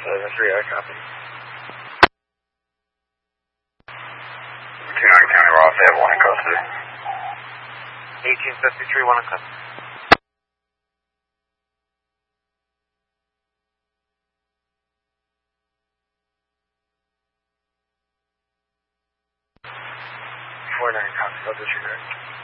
7-3, I copy. 29 County Ross, they have one in custody. 1853, one in custody. Four 9 copy, I'll disregard.